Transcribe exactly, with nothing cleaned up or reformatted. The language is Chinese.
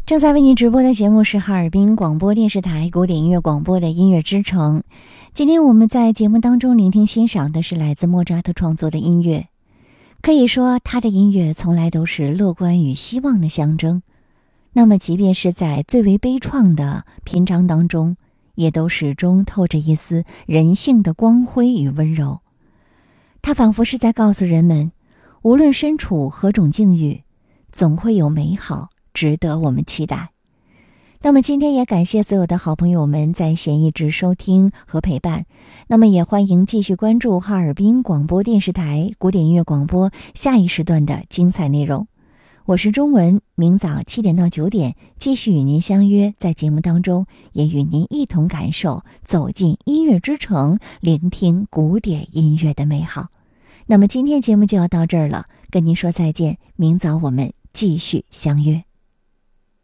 正在为您直播的节目是哈尔滨广播电视台古典音乐广播的音乐之城。今天我们在节目当中聆听欣赏的是来自莫扎特创作的音乐。可以说他的音乐从来都是乐观与希望的象征，那么即便是在最为悲怆的篇章当中，也都始终透着一丝人性的光辉与温柔。他仿佛是在告诉人们，无论身处何种境遇，总会有美好值得我们期待。那么今天也感谢所有的好朋友们在线一直收听和陪伴，那么也欢迎继续关注哈尔滨广播电视台古典音乐广播下一时段的精彩内容。我是钟文，明早七点到九点继续与您相约，在节目当中也与您一同感受走进音乐之城，聆听古典音乐的美好。那么今天节目就要到这儿了，跟您说再见，明早我们继续相约。